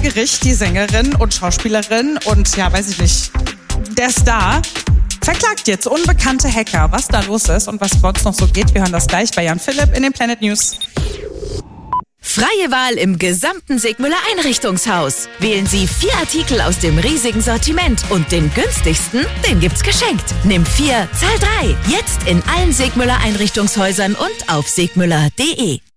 Gericht die Sängerin und Schauspielerin und ja, weiß ich nicht, der Star verklagt jetzt unbekannte Hacker. Was da los ist und was sonst noch so geht, wir hören das gleich bei Jan Philipp in den Planet News. Freie Wahl im gesamten Sigmüller Einrichtungshaus. Wählen Sie 4 Artikel aus dem riesigen Sortiment und den günstigsten, den gibt's geschenkt. Nimm 4, zahl 3. Jetzt in allen Sigmüller Einrichtungshäusern und auf sigmüller.de.